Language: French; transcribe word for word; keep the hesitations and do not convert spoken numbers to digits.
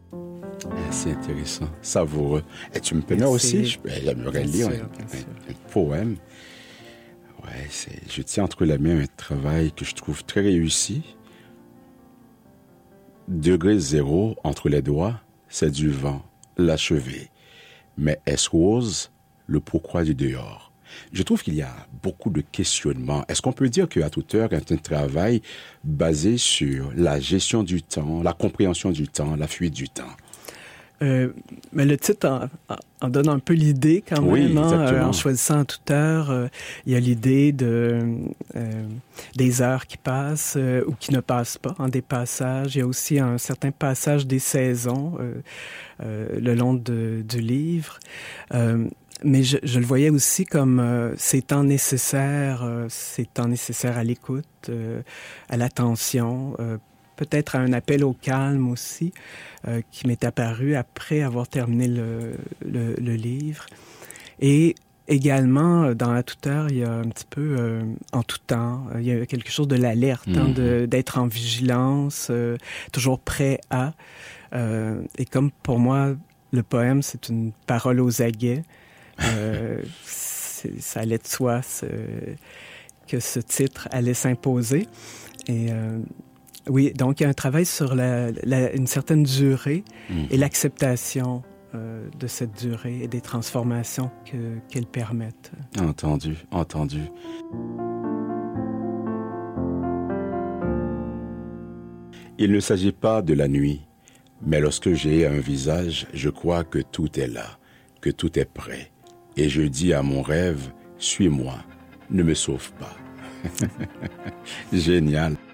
C'est intéressant, savoureux. Et tu me permets aussi, je- j'aimerais lire sûr, un, bien un- sûr. un poème. Ouais, c'est, je tiens entre les mains un travail que je trouve très réussi. Degré zéro entre les doigts, c'est du vent, l'achevé. Mais est-ce rose, le pourquoi du dehors? Je trouve qu'il y a beaucoup de questionnements. Est-ce qu'on peut dire qu'à toute heure est un travail basé sur la gestion du temps, la compréhension du temps, la fuite du temps? Euh, mais le titre en, en- en donne un peu l'idée quand même. Oui, hein, exactement. euh, en choisissant à toute heure, euh, il y a l'idée de euh, des heures qui passent euh, ou qui ne passent pas, en des passages. Il y a aussi un certain passage des saisons euh, euh, le long de, du livre. Euh, mais je, je le voyais aussi comme euh, ces temps nécessaires, euh, ces temps nécessaires à l'écoute, euh, à l'attention, euh, peut-être à un appel au calme aussi, euh, qui m'est apparu après avoir terminé le, le, le livre. Et également, dans À toute heure, il y a un petit peu euh, en tout temps, il y a quelque chose de l'alerte, hein, Mhm. de, d'être en vigilance, euh, toujours prêt à. Euh, et comme pour moi, le poème, c'est une parole aux aguets, euh, c'est- ça allait de soi ce- que ce titre allait s'imposer. Et euh, oui, donc il y a un travail sur la, la- une certaine durée Mhm. et l'acceptation euh, de cette durée et des transformations que, qu'elles permettent. Entendu, entendu. Il ne s'agit pas de la nuit, mais lorsque j'ai un visage, je crois que tout est là, que tout est prêt. Et je dis à mon rêve, suis-moi, ne me sauve pas. Génial.